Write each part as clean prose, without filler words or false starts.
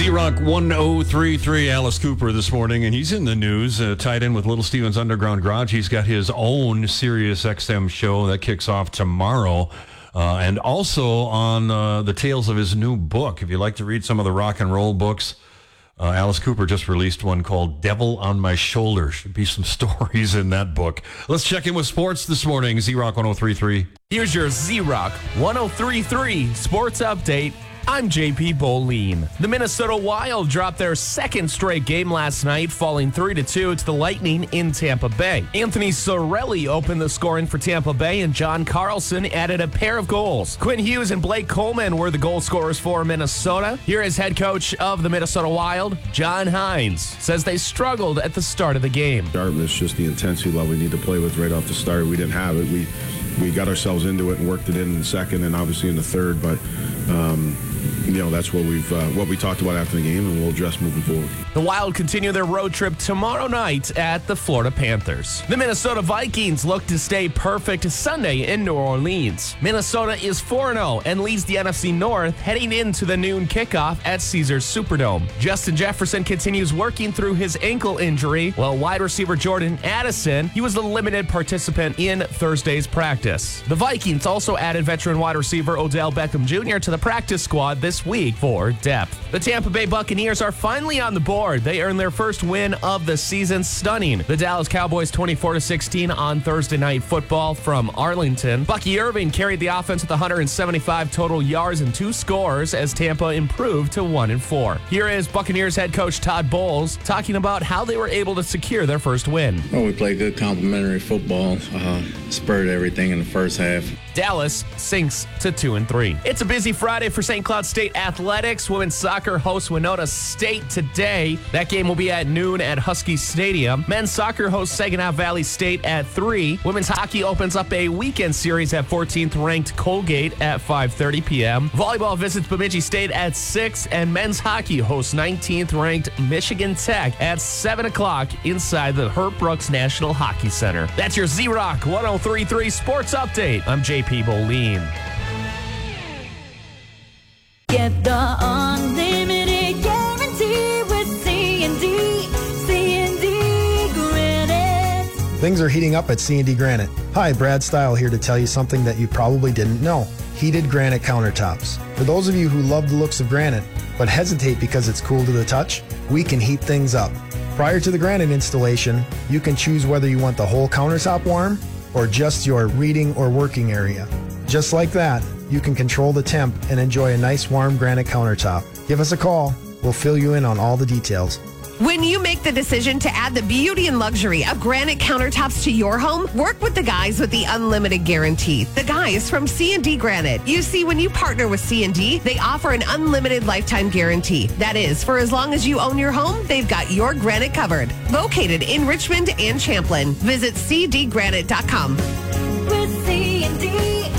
Z-Rock 1033, Alice Cooper this morning, and he's in the news, tied in with Little Steven's Underground Garage. He's got his own Sirius XM show that kicks off tomorrow, and also on the tails of his new book. If you'd like to read some of the rock and roll books, Alice Cooper just released one called Devil on My Shoulder. Should be some stories in that book. Let's check in with sports this morning, Z-Rock 1033. Here's your Z-Rock 1033 Sports Update. I'm JP Boline. The Minnesota Wild dropped their second straight game last night, falling 3-2 to the Lightning in Tampa Bay. Anthony Cirelli opened the scoring for Tampa Bay, and John Carlson added a pair of goals. Quinn Hughes and Blake Coleman were the goal scorers for Minnesota. Here is head coach of the Minnesota Wild, John Hines, says they struggled at the start of the game. It's just the intensity level we need to play with right off the start. We didn't have it. We got ourselves into it and worked it in the second and obviously in the third, but that's what we talked about after the game, and we'll address moving forward. The Wild continue their road trip tomorrow night at the Florida Panthers. The Minnesota Vikings look to stay perfect Sunday in New Orleans. Minnesota is 4-0 and leads the NFC North heading into the noon kickoff at Caesars Superdome. Justin Jefferson continues working through his ankle injury, while wide receiver Jordan Addison, he was the limited participant in Thursday's practice. The Vikings also added veteran wide receiver Odell Beckham Jr. to the practice squad this week for depth. The Tampa Bay Buccaneers are finally on the board. They earned their first win of the season, stunning the Dallas Cowboys 24-16 on Thursday Night Football from Arlington. Bucky Irving carried the offense with 175 total yards and 2 scores as Tampa improved to 1-4. Here is Buccaneers head coach Todd Bowles talking about how they were able to secure their first win. Well, we played good complementary football, spurred everything in the first half. Dallas sinks to 2-3. It's a busy Friday for St. Cloud State Athletics. Women's soccer hosts Winona State today. That game will be at noon at Husky Stadium. Men's soccer hosts Saginaw Valley State at 3. Women's hockey opens up a weekend series at 14th-ranked Colgate at 5:30 p.m. Volleyball visits Bemidji State at 6, and men's hockey hosts 19th-ranked Michigan Tech at 7 o'clock inside the Herb Brooks National Hockey Center. That's your Z-Rock 1033 Sports Update. I'm JP Boline. Get the unlimited guarantee with C&D Granite. Things are heating up at C&D Granite. Hi, Brad Stile here to tell you something that you probably didn't know. Heated granite countertops. For those of you who love the looks of granite, but hesitate because it's cool to the touch, we can heat things up. Prior to the granite installation, you can choose whether you want the whole countertop warm or just your reading or working area. Just like that, you can control the temp and enjoy a nice warm granite countertop. Give us a call. We'll fill you in on all the details. When you make the decision to add the beauty and luxury of granite countertops to your home, work with the guys with the unlimited guarantee. The guys from C&D Granite. You see, when you partner with C&D, they offer an unlimited lifetime guarantee. That is, for as long as you own your home, they've got your granite covered. Located in Richmond and Champlin. Visit cdgranite.com. With C&D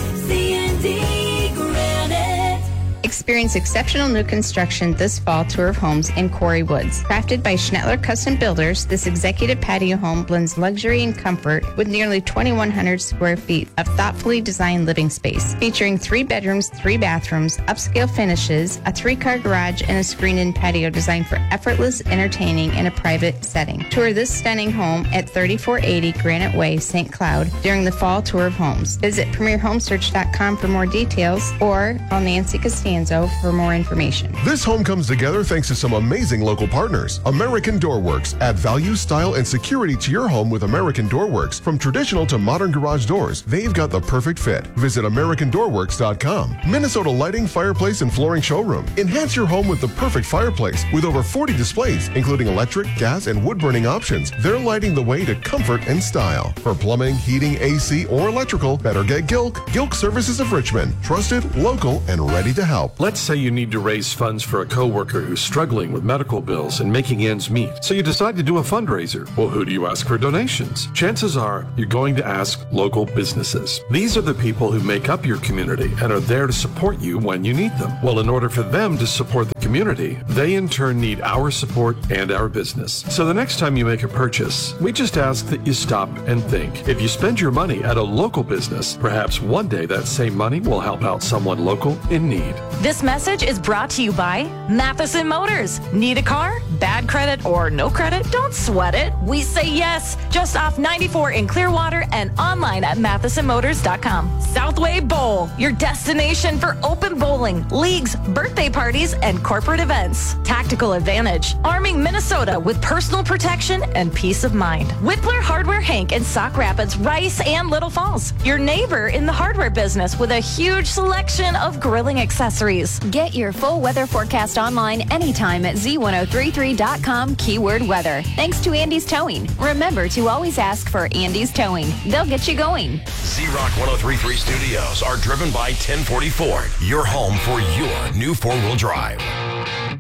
Granite. Experience exceptional new construction this fall tour of homes in Quarry Woods. Crafted by Schnettler Custom Builders, this executive patio home blends luxury and comfort with nearly 2,100 square feet of thoughtfully designed living space. Featuring 3 bedrooms, 3 bathrooms, upscale finishes, a 3-car garage, and a screened-in patio designed for effortless entertaining in a private setting. Tour this stunning home at 3480 Granite Way, St. Cloud during the fall tour of homes. Visit PremierHomesearch.com for more details or call Nancy Costanzo for more information. This home comes together thanks to some amazing local partners. American Door Works. Add value, style, and security to your home with American Door Works. From traditional to modern garage doors, they've got the perfect fit. Visit AmericanDoorWorks.com. Minnesota Lighting, Fireplace, and Flooring Showroom. Enhance your home with the perfect fireplace with over 40 displays, including electric, gas, and wood-burning options. They're lighting the way to comfort and style. For plumbing, heating, AC, or electrical, better get Gilk. Gilk Services of Richmond. Trusted, local, and ready to help. Let's say you need to raise funds for a coworker who's struggling with medical bills and making ends meet. So you decide to do a fundraiser. Well, who do you ask for donations? Chances are you're going to ask local businesses. These are the people who make up your community and are there to support you when you need them. Well, in order for them to support the community, they in turn need our support and our business. So the next time you make a purchase, we just ask that you stop and think. If you spend your money at a local business, perhaps one day that same money will help out someone local in need. This message is brought to you by Matheson Motors. Need a car? Bad credit or no credit? Don't sweat it. We say yes. Just off 94 in Clearwater and online at MathesonMotors.com. Southway Bowl, your destination for open bowling, leagues, birthday parties, and corporate events. Tactical Advantage, arming Minnesota with personal protection and peace of mind. Whippler Hardware Hank in Sauk Rapids, Rice, and Little Falls. Your neighbor in the hardware business with a huge selection of grilling accessories. Get your full weather forecast online anytime at Z1033.com keyword weather. Thanks to Andy's Towing. Remember to always ask for Andy's Towing. They'll get you going. Z-Rock 103.3 studios are driven by 1040 Ford, your home for your new four-wheel drive.